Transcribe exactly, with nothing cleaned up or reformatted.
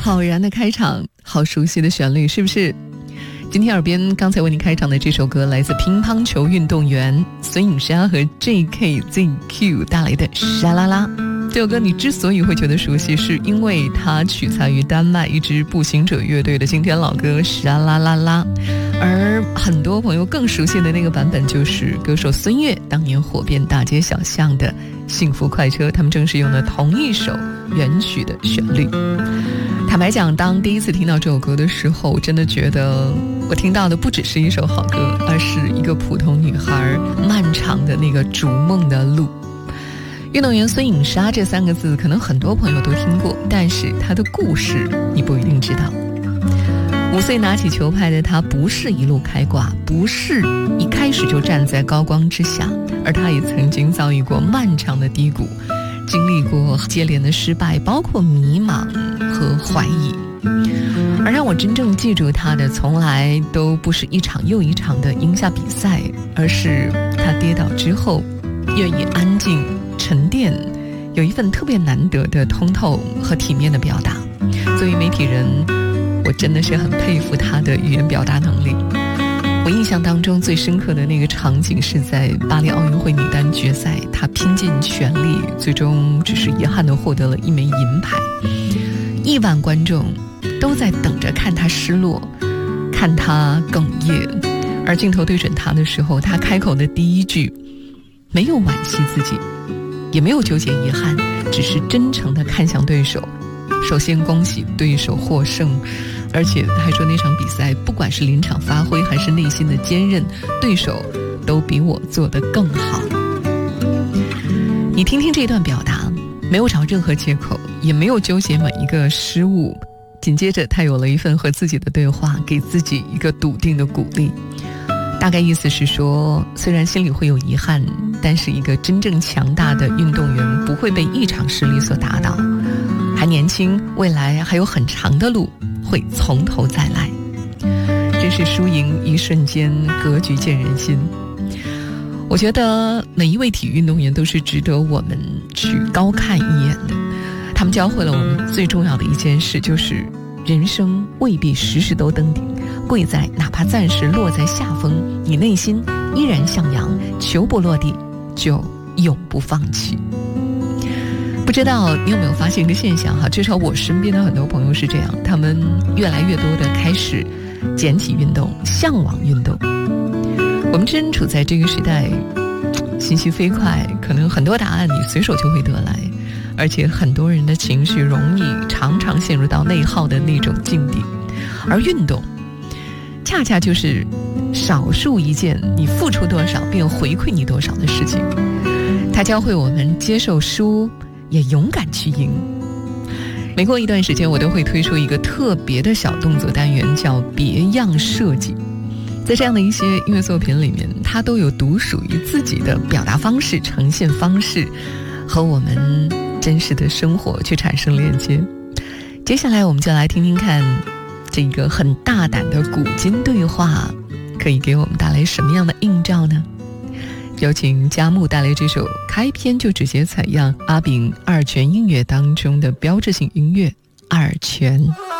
好燃的开场，好熟悉的旋律，是不是？今天耳边刚才为你开场的这首歌来自乒乓球运动员孙颖莎和 J K Z Q 带来的沙啦啦。这首歌你之所以会觉得熟悉，是因为它取材于丹麦一支步行者乐队的经典老歌沙啦啦啦，而很多朋友更熟悉的那个版本就是歌手孙悦当年火遍大街小巷的幸福快车，他们正是用的同一首原曲的旋律。坦白讲，当第一次听到这首歌的时候，我真的觉得我听到的不只是一首好歌，而是一个普通女孩漫长的那个逐梦的路。运动员孙颖莎这三个字可能很多朋友都听过，但是她的故事你不一定知道。五岁拿起球拍的她不是一路开挂，不是一开始就站在高光之下，而她也曾经遭遇过漫长的低谷，经历过接连的失败，包括迷茫和怀疑。而让我真正记住她的，从来都不是一场又一场的赢下比赛，而是她跌倒之后愿意安静沉淀，有一份特别难得的通透和体面的表达。作为媒体人，我真的是很佩服她的语言表达能力。我印象当中最深刻的那个场景是在巴黎奥运会女单决赛，她拼尽全力，最终只是遗憾地获得了一枚银牌。亿万观众都在等着看她失落，看她哽咽，而镜头对准她的时候，她开口的第一句没有惋惜自己，也没有纠结遗憾，只是真诚地看向对手。首先恭喜对手获胜，而且还说那场比赛不管是临场发挥还是内心的坚韧，对手都比我做得更好。你听听这段表达，没有找任何借口，也没有纠结每一个失误。紧接着他有了一份和自己的对话，给自己一个笃定的鼓励。大概意思是说，虽然心里会有遗憾，但是一个真正强大的运动员不会被一场失利所打倒，还年轻，未来还有很长的路，会从头再来。真是输赢一瞬间，格局见人心。我觉得每一位体育运动员都是值得我们去高看一眼的。他们教会了我们最重要的一件事，就是人生未必时时都登顶，贵在哪怕暂时落在下风，你内心依然向阳，球不落地就永不放弃。不知道你有没有发现一个现象哈？至少我身边的很多朋友是这样，他们越来越多的开始捡起运动，向往运动。我们真处在这个时代，信息飞快，可能很多答案你随手就会得来，而且很多人的情绪容易常常陷入到内耗的那种境地，而运动恰恰就是少数一件你付出多少便回馈你多少的事情。它教会我们接受输，也勇敢去赢。每过一段时间，我都会推出一个特别的小动作单元，叫别样设计。在这样的一些音乐作品里面，它都有独属于自己的表达方式、呈现方式，和我们真实的生活去产生连接。接下来我们就来听听看，这个很大胆的古今对话可以给我们带来什么样的映照呢？有请佳木带来这首开篇就直接采样阿炳二泉音乐当中的标志性音乐二泉。